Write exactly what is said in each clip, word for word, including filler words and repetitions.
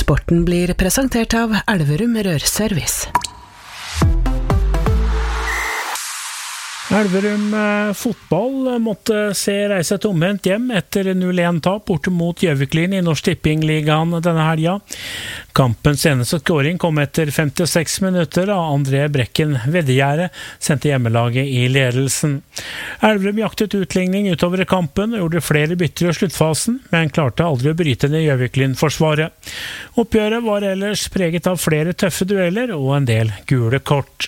Sporten blir presentert av Elverum Rørservice. Elverum fotball måtte se reise tomhendt hjem etter null en tap borte mot Gjøviklyn i Norsk Tippingligaen denne helga. Kampens eneste scoring kom etter femtiseks minutter da André Brekken Veddegjerde sendte hjemmelaget i ledelsen. Elverum jaktet utligning utover kampen og gjorde flere bytter i sluttfasen, men klarte aldri å bryte ned Gjøviklyn-forsvaret. Oppgjøret var ellers preget av flere tøffe dueller og en del gule kort.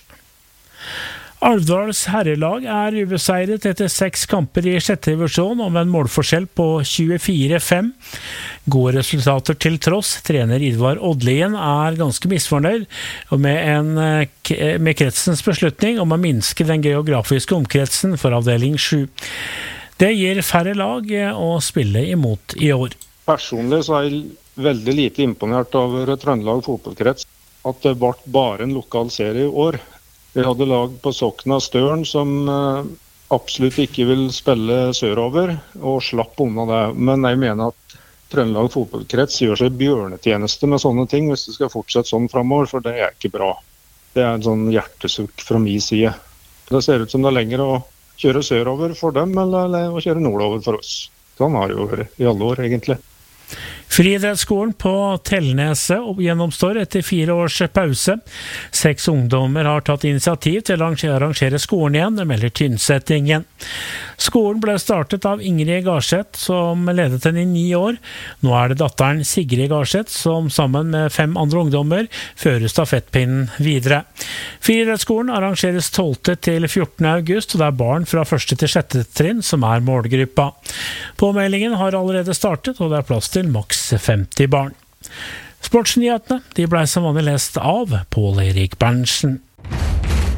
Alvdals herrelag er ubeseiret etter seks kamper i sjette divisjon om en målforskjell på tjuefire fem. Gode resultater til tross, trener Idvar Oddlien er ganske misfornøyd med, en, med kretsens beslutning om å minske den geografiske omkretsen for avdeling sju. Det gir færre lag å spille imot i år. Personlig så er jeg veldig lite imponert over Trøndelag fotballkrets, at det ble bare en lokal serie i år. Vi hadde lag på Sokna Støren som absolutt ikke vil spille sørover, og slapp unna det. Men jeg mener at Trøndelag fotballkrets gjør seg bjørnetjeneste med sånne ting, hvis det skal fortsette sånn fremover, for det er ikke bra. Det er en sånn hjertesukk fra min side. Det ser ut som det er lenger å kjøre sørover for dem, eller å kjøre nordover for oss. Sånn har det jo vært i alle år, egentlig. Friidrettsskolen på Tellneset gjennomstår etter fire års pause. Seks ungdommer har tatt initiativ til å arrangere skolen igjen, det melder Tynsettingen. Skolen ble startet av Ingrid Garseth, som ledet den i ni år. Nå er det datteren Sigrid Garseth, som sammen med fem andre ungdommer fører stafettpinnen videre. Friidrettsskolen arrangeres tolvte til fjortende august, og det er barn fra første til sjette trinn som er målgruppa. Påmeldingen har allerede startet, og det er plass til maks femti barn. Sportsnyhetene de ble som vanlig lest av Pål Erik Berntsen.